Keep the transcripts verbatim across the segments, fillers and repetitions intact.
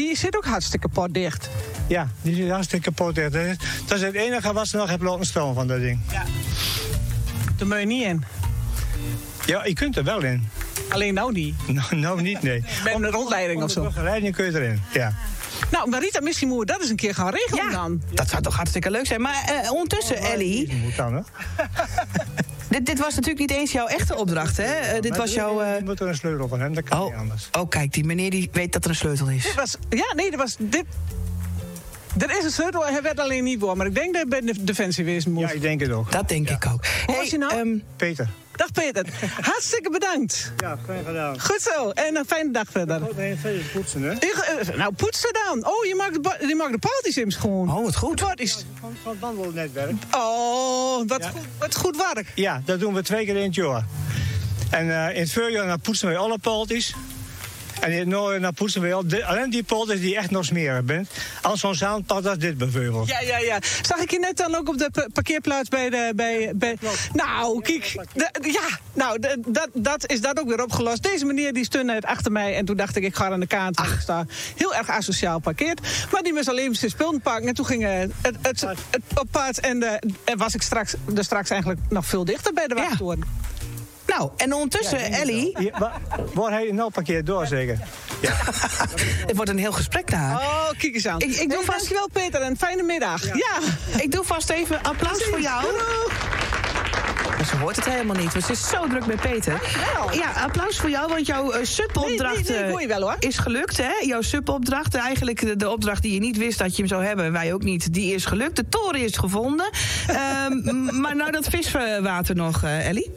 die zit ook hartstikke potdicht. Ja, die zit hartstikke kapot. Dat is, dat is het enige wat ze nog hebben laten staan van dat ding. Ja. Daar moet je niet in. Ja, je kunt er wel in. Alleen nou niet. Nou, nou niet, nee. Met een rondleiding of zo. Om de begeleiding kun je erin, ja. Nou, Marita, misschien moeten we dat eens een keer gaan regelen Ja, dan. dat zou toch hartstikke leuk zijn. Maar uh, ondertussen, Oh, Ellie... Die moet dan, hè? Dit, dit was natuurlijk niet eens jouw echte opdracht, hè? Uh, dit was jouw... Uh... Je moet er een sleutel van hebben, dat kan Oh, niet anders. oh, kijk, die meneer die weet dat er een sleutel is. Dit was, ja, nee, dat was... Dit, er is een sleutel, hij werd alleen niet door. Maar ik denk dat hij bij de Defensie wezen moet. Ja, ik denk het ook. Dat denk Ja. ik ook. Hoe was je nou? um, Peter. Dag Peter. Hartstikke bedankt. Ja, fijn gedaan. Goed zo. En een fijne dag verder. Oh, nee, verder poetsen, hè? Ik, uh, nou, poetsen dan. Oh, je maakt de, ba- je maakt de partysims gewoon. oh, wat goed. De parties. Van, van het wandelnetwerk. Oh, wat, Ja. goed, wat goed werk. Ja, dat doen we twee keer in het jaar. En uh, in het voorjaar dan poetsen we alle poortjes. En in het noorden dan poetsen we al de, alleen die poortjes die echt nog smerig bent. Als zo'n zandpad als dit bijvoorbeeld. Ja, ja, ja. Zag ik je net dan ook op de pa- parkeerplaats bij de... Bij, bij... Nou, kijk. de- ja, nou, de- dat, dat is dat ook weer opgelost. Deze meneer die stond net achter mij. En toen dacht ik, ik ga aan de kant. Want ik sta heel erg asociaal parkeerd. Maar die moest alleen zijn spullen pakken. En toen ging uh, het, het, het, het op pad. En, de, en was ik straks, er straks eigenlijk nog veel dichter bij de Ja. wachttoren. Nou, en ondertussen, Ellie... Ja, waar, waar hij nou parkeert door, zeker? Ja. Het wordt een heel gesprek daar. Oh, kijk eens aan. Ik- ik doe Hey, vast- dankjewel Peter en fijne middag. Ja. Ik doe vast even applaus voor jou. Maar ze hoort het helemaal niet, want ze is zo druk met Peter. Wel. Ja, applaus voor jou, want jouw uh, subopdracht Nee, nee, nee, ik hoor je wel, hoor. is gelukt. Hè? Jouw subopdracht, eigenlijk de, de opdracht die je niet wist dat je hem zou hebben, wij ook niet, die is gelukt. De toren is gevonden. um, maar nou dat viswater nog, uh, Ellie.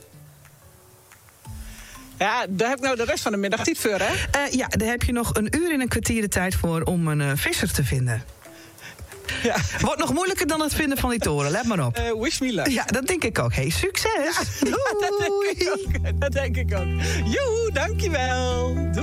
Ja, daar heb ik nou de rest van de middag tijd voor, hè? Uh, ja, daar heb je nog een uur en een kwartier de tijd voor om een uh, visser te vinden. Ja. Wordt nog moeilijker dan het vinden van die toren, let maar op. Uh, wish me luck. Ja, dat denk ik ook. Hey, succes! Ja, dat denk ik ook. Dat denk ik ook. Joe, dankjewel. Doei.